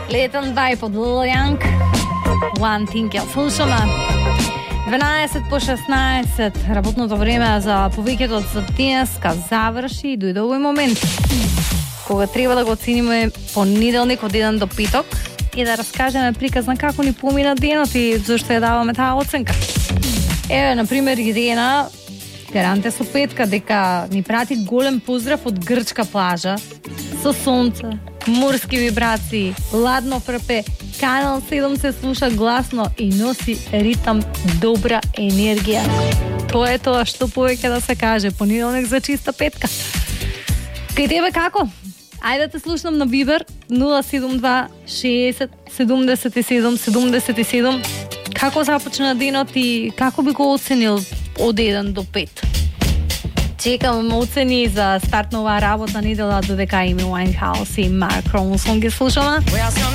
Летен Вай под Lil Young. One Thing ја слушаме. 12 по 16, работното време за повеќето за денеска заврши и дојде овој момент кога треба да го оцениме понеделник од 1 до петок и да раскажеме приказ на како ни помина денот и зашто ја даваме таа оценка. Еве, например, Ирена гаранте со петка дека ни прати голем поздрав од грчка плажа со сонце, морски вибрации, ладно фрпе, Канал 7 се слуша гласно и носи ритам, добра енергија. Тоа е тоа што повеќе да се каже, понеделник за чиста петка. Кај тебе како? Ајде да те слушнам на Вибер 072 60 77 77. Како започна денот и како би го оценил од 1 до 5? Чекам оцени за старт на оваа работна недела, додека Amy Winehouse и Mark Ronson ги слушаме.